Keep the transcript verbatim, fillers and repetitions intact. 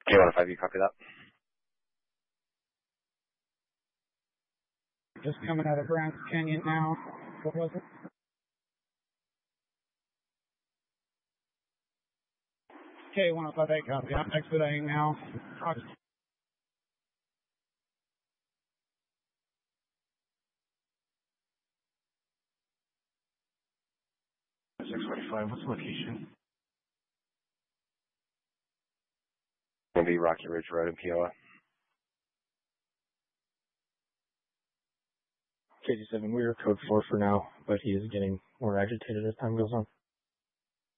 K one oh five, you copy that? Just coming out of Grants Canyon now. What was it? K one oh five eight, copy. I'm expediting now. Roger. six forty-five, what's the location? It'll be Rocky Ridge Road in P O A. K G seven, we are code four for now, but he is getting more agitated as time goes on.